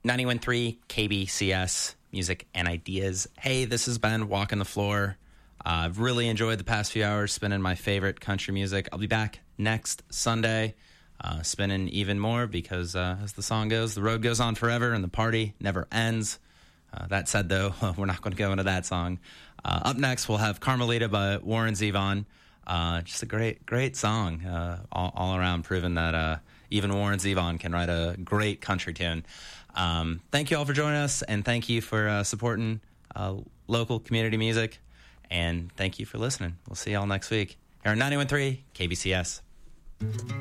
91.3 KBCS, music and ideas. Hey, this has been Walking the Floor. I've really enjoyed the past few hours spinning my favorite country music. I'll be back next Sunday, spinning even more because, as the song goes, the road goes on forever and the party never ends. That said, though, we're not going to go into that song. Up next, we'll have Carmelita by Warren Zevon. Just a great song all around, proving that even Warren Zevon can write a great country tune. Thank you all for joining us, and thank you for supporting local community music, and thank you for listening. We'll see you all next week here on 91.3 KBCS.